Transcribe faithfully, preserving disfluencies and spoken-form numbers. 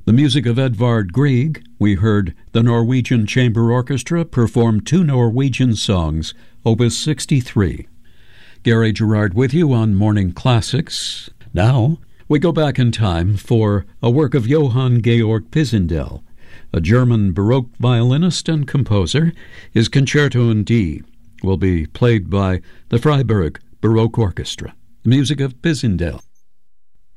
The music of Edvard Grieg, we heard the Norwegian Chamber Orchestra perform two Norwegian songs, Opus sixty-three. Gary Gerard with you on Morning Classics. Now, we go back in time for a work of Johann Georg Pisendel, a German Baroque violinist and composer. His Concerto in D will be played by the Freiburg Baroque Orchestra. The music of Pisendel.